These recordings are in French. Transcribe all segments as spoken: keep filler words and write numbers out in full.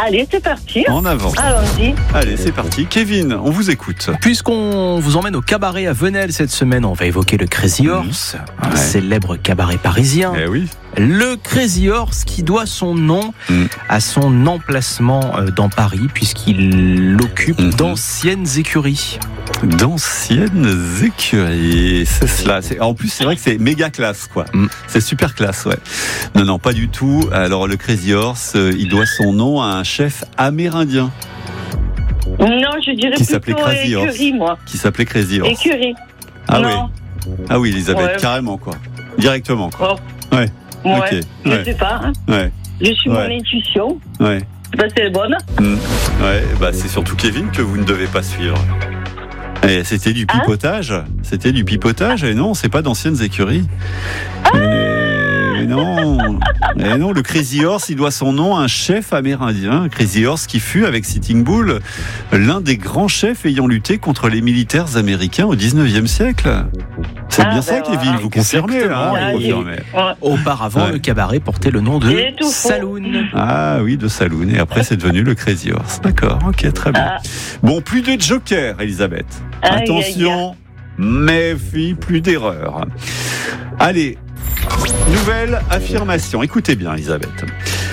Allez, c'est parti. En avant. Allons-y. Allez, c'est parti. Kevin, on vous écoute. Puisqu'on vous emmène au cabaret à Venelle cette semaine, on va évoquer le Crazy Horse, mmh. un ouais. célèbre cabaret parisien. Eh oui. Le Crazy Horse qui doit son nom mmh. à son emplacement dans Paris, puisqu'il occupe mmh. d'anciennes écuries. D'anciennes écuries, c'est cela. C'est, en plus, c'est vrai que c'est méga classe, quoi. Mm. C'est super classe, ouais. Non, non, pas du tout. Alors, le Crazy Horse, euh, il doit son nom à un chef amérindien. Non, je dirais qui plutôt s'appelait Crazy écurie, Horse. moi. Qui s'appelait Crazy Horse. Écurie. Ah non. oui. Ah oui, Elisabeth, ouais. carrément, quoi. Directement, quoi. Oh. Ouais. Ouais. Okay. Je ouais. sais pas. Hein. Ouais. Je suis ouais. mon intuition. Ouais. Bah, c'est bonne. Mm. Ouais, bah, c'est surtout Kevin que vous ne devez pas suivre. Et c'était du pipotage, hein c'était du pipotage, et non, c'est pas d'anciennes écuries. Ah et non, et non, le Crazy Horse, il doit son nom à un chef amérindien, Crazy Horse, qui fut, avec Sitting Bull, l'un des grands chefs ayant lutté contre les militaires américains au dix-neuvième siècle. C'est ah bien ben ça, voilà. Kevin, vous confirmez, hein, vous confirmez. Ouais. Auparavant, ouais. le cabaret portait le nom de Saloon. Ah oui, de Saloon, et après c'est devenu le Crazy Horse. D'accord, ok, très bien. Ah. Bon, plus de joker, Elisabeth. Ah, attention, méfie, plus d'erreurs. Allez, nouvelle affirmation. Écoutez bien, Elisabeth.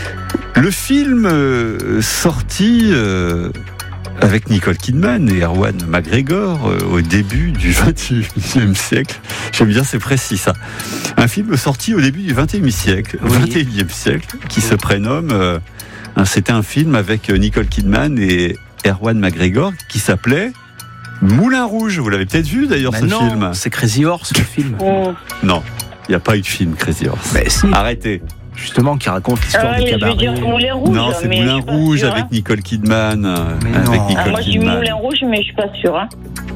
Le film euh, sorti euh, avec Nicole Kidman et Erwan McGregor euh, au début du vingt et unième siècle. J'aime bien, c'est précis ça. Un film sorti au début du vingt et unième siècle, oui. vingt et unième siècle, qui oui. se prénomme. Euh, c'était un film avec Nicole Kidman et Erwan McGregor qui s'appelait Moulin Rouge. Vous l'avez peut-être vu d'ailleurs, bah ce non, film. C'est Crazy Horse, le film. Oh. Non, il n'y a pas eu de film Crazy Horse. Bah, si. Arrêtez. Justement, qui raconte l'histoire ah, du cabaret. Je veux dire Moulin Rouge. Non, c'est Moulin Rouge avec hein. Nicole Kidman. Mais avec non. Nicole ah, moi, Kidman. je dis Moulin Rouge, mais je suis pas sûre. Hein.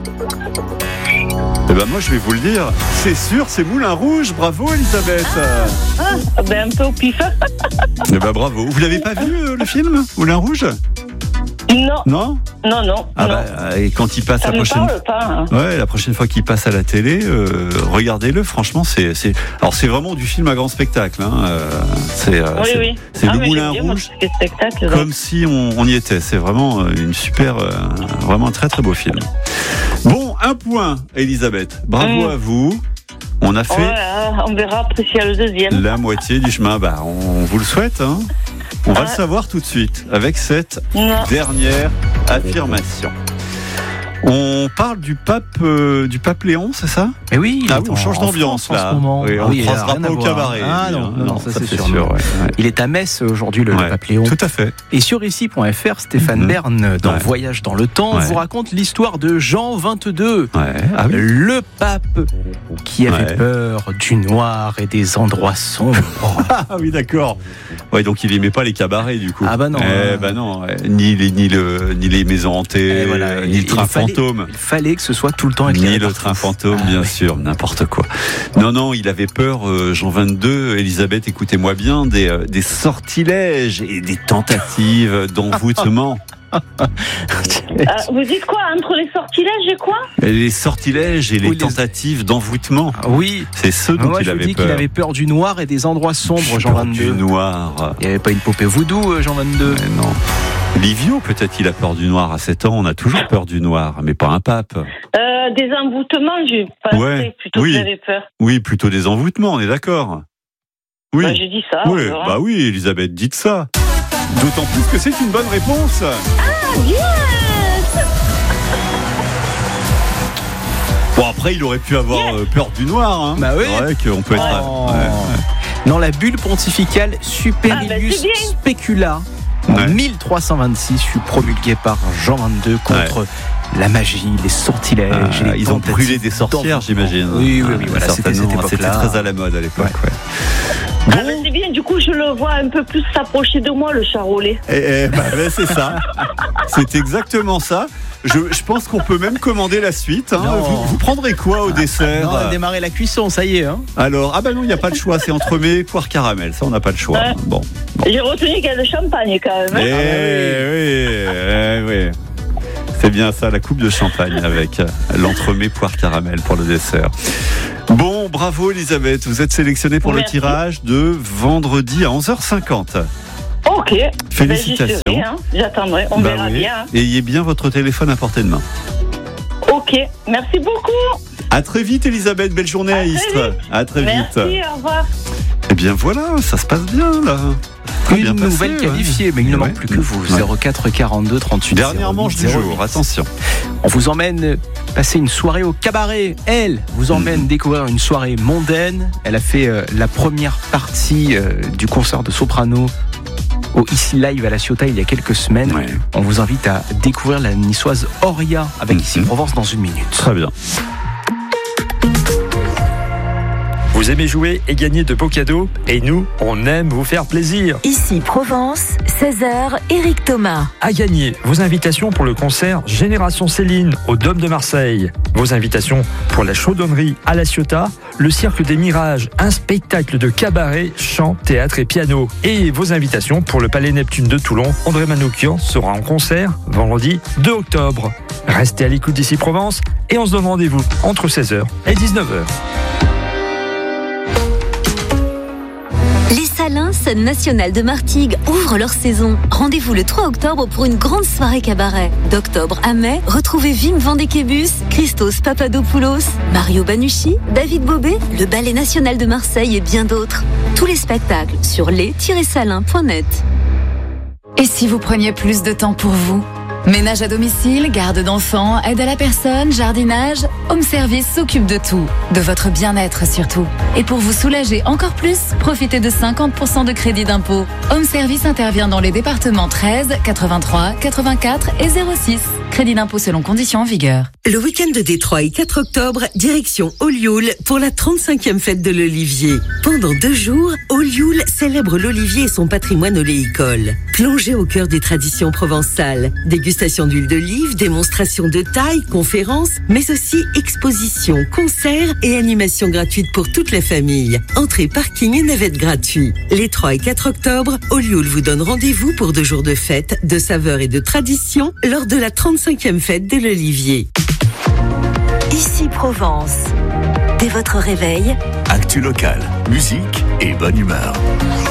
Eh ben moi, je vais vous le dire. C'est sûr, c'est Moulin Rouge. Bravo, Elisabeth. Ah, ah ben un peu au pif. Eh ben bravo. Vous l'avez pas vu euh, le film Moulin Rouge? Non. Non. Non, non. Ah non. Bah, et quand il passe ça la prochaine, parle pas, hein. ouais, la prochaine fois qu'il passe à la télé, euh, regardez-le. Franchement, c'est, c'est, alors c'est vraiment du film à grand spectacle. Hein. Euh, c'est, euh, oui, c'est, oui. c'est ah, le Moulin Rouge, spectacle, comme si on, on y était. C'est vraiment une super, euh, vraiment un très très beau film. Bon, un point, Elisabeth. Bravo mmh. à vous. On a fait. Voilà, on verra après s'il y a le deuxième. La moitié du chemin. Bah, on vous le souhaite. Hein. On va ah. le savoir tout de suite avec cette non. dernière affirmation. On parle du pape, euh, du pape Léon, c'est ça? Mais oui, ah oui, on change d'ambiance là. Oui, on ne oui, croisera pas au cabaret. Ah non, non, non, ça, ça c'est, c'est sûr. sûr ouais, ouais. Il est à Metz aujourd'hui, le, ouais, le pape Léon. Tout à fait. Et sur ici point f r, Stéphane mmh. Bern, dans ouais. Voyage dans le temps, ouais. vous raconte l'histoire de Jean vingt-deux, ouais. ah oui. le pape qui avait ouais. peur du noir et des endroits sombres. Ah oui, d'accord. Ouais, donc il n'aimait pas les cabarets du coup. Ah bah non. Eh bah non, ouais. ni les ni le ni les maisons hantées, voilà. ni le train fantôme. Il fallait que ce soit tout le temps éclairé. Ni le train fantôme, ah, bien oui. sûr, n'importe quoi. Non, non, il avait peur, euh, Jean vingt-deux, Elisabeth, écoutez-moi bien, des, euh, des sortilèges et des tentatives d'envoûtement. euh, vous dites quoi? Entre les sortilèges et quoi? Les sortilèges et les oui, tentatives les... d'envoûtement. Ah, oui. C'est ceux dont Moi, il je avait dis peur. Qu'il avait peur du noir et des endroits sombres, Jean vingt-deux. Du noir. Il n'y avait pas une poupée voodoo, Jean vingt-deux. Mais non. Livio, peut-être qu'il a peur du noir. À sept ans, on a toujours peur du noir, mais pas un pape. Euh, des envoûtements, j'ai pas ouais. plutôt oui. que j'avais peur. Oui, plutôt des envoûtements, on est d'accord. Oui. Bah, j'ai dit ça. Oui, bah oui, Elisabeth, dites ça. D'autant plus que c'est une bonne réponse. Ah, yes. Bon, après, il aurait pu avoir yes. peur du noir. Hein. Bah oui. C'est vrai qu'on peut être... Oh. Ouais, ouais. Dans la bulle pontificale Superilius ah, bah, Specula, en ouais. mille trois cent vingt-six, fut promulgué par Jean vingt-deux contre... Ouais. La magie, les sortilèges, ah, les ils ont brûlé des sorcières, j'imagine. Oui, oui, oui. Voilà, c'était, cette c'était très à la mode à l'époque. Ouais. Ouais. Bon. Ah, ben c'est bien. Du coup, je le vois un peu plus s'approcher de moi, le charolais. Eh, eh, bah, ben, c'est ça. C'est exactement ça. Je, je pense qu'on peut même commander la suite. Hein. Vous, vous prendrez quoi au dessert? Non, on va démarrer la cuisson, ça y est. Hein. Alors, ah bah non, il n'y a pas de choix. C'est entremets, poire, caramel. Ça, on n'a pas le choix. Ouais. Bon, bon. J'ai retenu qu'il y a de champagne quand même. Eh, ah, oui, oui. oui. C'est bien ça, la coupe de champagne avec l'entremets poire caramel pour le dessert. Bon, bravo Elisabeth, vous êtes sélectionnée pour Merci. Le tirage de vendredi à onze heures cinquante. Oh, Ok. Félicitations. Ben, j'y serai, hein. J'attendrai, on bah verra oui. bien. Et ayez bien votre téléphone à portée de main. Ok, merci beaucoup. À très vite, Elisabeth. Belle journée à, à Istres. À très merci, vite. Merci, au revoir. Eh bien voilà, ça se passe bien là. Très Une bien passé, nouvelle qualifiée, ouais. mais il ne ouais. manque plus que vous. Ouais. zéro quatre quarante-deux trente-huit. Dernière manche du jour, attention. On vous emmène passer une soirée au cabaret. Elle vous emmène mmh. découvrir une soirée mondaine. Elle a fait euh, la première partie euh, du concert de soprano au Ici Live à La Ciotat il y a quelques semaines. Ouais. On vous invite à découvrir la niçoise Auria avec mmh. Ici Provence dans une minute. Très bien. Vous aimez jouer et gagner de beaux cadeaux, et nous, on aime vous faire plaisir. Ici Provence, seize heures, Éric Thomas. À gagner vos invitations pour le concert Génération Céline au Dôme de Marseille, vos invitations pour la chaudonnerie à La Ciotat, le Cirque des Mirages, un spectacle de cabaret, chant, théâtre et piano, et vos invitations pour le Palais Neptune de Toulon. André Manoukian sera en concert vendredi deux octobre. Restez à l'écoute d'Ici Provence et on se donne rendez-vous entre seize heures et dix-neuf heures. Les Salins National de Martigues ouvrent leur saison. Rendez-vous le trois octobre pour une grande soirée cabaret. D'octobre à mai, retrouvez Wim Vandekebus, Christos Papadopoulos, Mario Banucci, David Bobet, le Ballet National de Marseille et bien d'autres. Tous les spectacles sur les tiret salins point net. Et si vous preniez plus de temps pour vous ? Ménage à domicile, garde d'enfants, aide à la personne, jardinage, Home Service s'occupe de tout, de votre bien-être surtout. Et pour vous soulager encore plus, profitez de cinquante pour cent de crédit d'impôt. Home Service intervient dans les départements treize, quatre-vingt-trois, quatre-vingt-quatre et zéro six. Crédit d'impôt selon conditions en vigueur. Le week-end de trois et quatre octobre, direction Olioul pour la trente-cinquième fête de l'Olivier. Pendant deux jours, Olioul célèbre l'Olivier et son patrimoine oléicole. Plongez au cœur des traditions provençales. Dégustation d'huile d'olive, démonstration de taille, conférences, mais aussi expositions, concerts et animations gratuites pour toute la famille. Entrée, parking et navette gratuits. Les trois et quatre octobre, Olioul vous donne rendez-vous pour deux jours de fête, de saveurs et de traditions lors de la trente-cinquième fête de l'Olivier. Ici Provence. Dès votre réveil, actu local, musique et bonne humeur.